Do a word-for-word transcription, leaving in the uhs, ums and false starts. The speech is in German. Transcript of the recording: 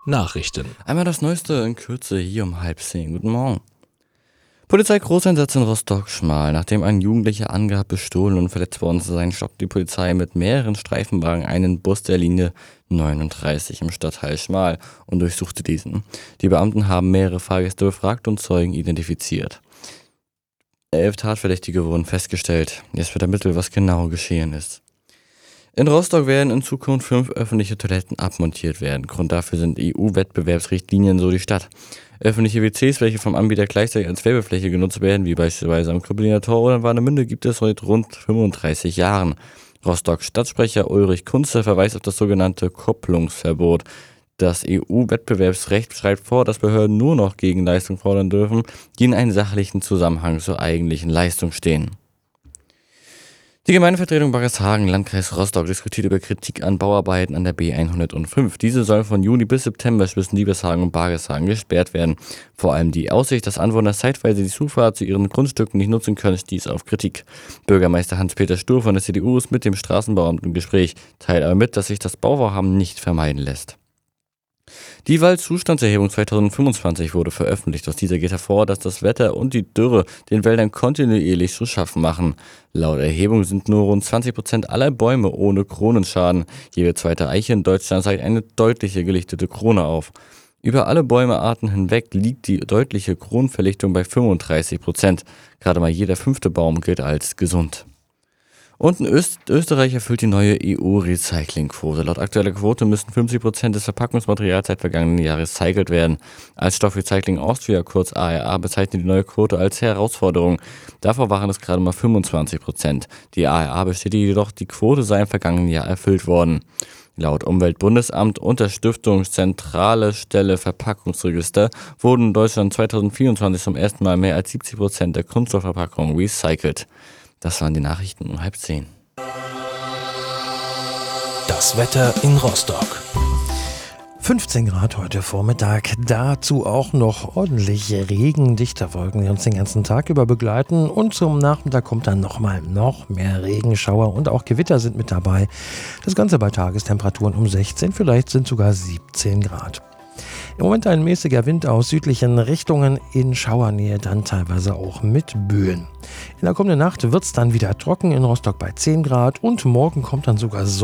Nachrichten. Einmal das Neueste in Kürze hier um halb zehn. Guten Morgen. Polizei-Großeinsatz in Rostock-Schmal. Nachdem ein Jugendlicher angab, bestohlen und verletzt worden zu sein, stoppt die Polizei mit mehreren Streifenwagen einen Bus der Linie neununddreißig im Stadtteil Schmal und durchsuchte diesen. Die Beamten haben mehrere Fahrgäste befragt und Zeugen identifiziert. Elf Tatverdächtige wurden festgestellt. Jetzt wird ermittelt, was genau geschehen ist. In Rostock werden in Zukunft fünf öffentliche Toiletten abmontiert werden. Grund dafür sind E U-Wettbewerbsrichtlinien, so die Stadt. Öffentliche W Cs, welche vom Anbieter gleichzeitig als Werbefläche genutzt werden, wie beispielsweise am Krüppelinger Tor oder in Warnemünde, gibt es seit rund fünfunddreißig Jahren. Rostock-Stadtsprecher Ulrich Kunze verweist auf das sogenannte Kopplungsverbot. Das E U-Wettbewerbsrecht schreibt vor, dass Behörden nur noch Gegenleistung fordern dürfen, die in einem sachlichen Zusammenhang zur eigentlichen Leistung stehen. Die Gemeindevertretung Baggershagen, Landkreis Rostock, diskutiert über Kritik an Bauarbeiten an der B hundertfünf. Diese sollen von Juni bis September zwischen Liebershagen und Baggershagen gesperrt werden. Vor allem die Aussicht, dass Anwohner zeitweise die Zufahrt zu ihren Grundstücken nicht nutzen können, stieß auf Kritik. Bürgermeister Hans-Peter Stur von der C D U ist mit dem Straßenbauamt im Gespräch, teilt aber mit, dass sich das Bauvorhaben nicht vermeiden lässt. Die Waldzustandserhebung zweitausendfünfundzwanzig wurde veröffentlicht. Aus dieser geht hervor, dass das Wetter und die Dürre den Wäldern kontinuierlich zu schaffen machen. Laut Erhebung sind nur rund zwanzig Prozent aller Bäume ohne Kronenschaden. Jede zweite Eiche in Deutschland zeigt eine deutliche gelichtete Krone auf. Über alle Bäumearten hinweg liegt die deutliche Kronenverlichtung bei fünfunddreißig Prozent. Gerade mal jeder fünfte Baum gilt als gesund. Und in Öst- Österreich erfüllt die neue E U-Recyclingquote. Laut aktueller Quote müssten fünfzig Prozent des Verpackungsmaterials seit vergangenen Jahr recycelt werden. Als Stoffrecycling Austria, kurz A R A, bezeichnet die neue Quote als Herausforderung. Davor waren es gerade mal fünfundzwanzig Prozent. Die A R A bestätigt jedoch, die Quote sei im vergangenen Jahr erfüllt worden. Laut Umweltbundesamt und der Stiftung Zentrale Stelle Verpackungsregister wurden in Deutschland zweitausendvierundzwanzig zum ersten Mal mehr als siebzig Prozent der Kunststoffverpackungen recycelt. Das waren die Nachrichten um halb zehn. Das Wetter in Rostock. fünfzehn Grad heute Vormittag, dazu auch noch ordentlich Regen, dichte Wolken, die uns den ganzen Tag über begleiten, und zum Nachmittag kommt dann nochmal noch mehr Regenschauer und auch Gewitter sind mit dabei. Das Ganze bei Tagestemperaturen um sechzehn, vielleicht sind sogar siebzehn Grad. Im Moment ein mäßiger Wind aus südlichen Richtungen, in Schauernähe dann teilweise auch mit Böen. In der kommenden Nacht wird es dann wieder trocken in Rostock bei zehn Grad und morgen kommt dann sogar Sonne.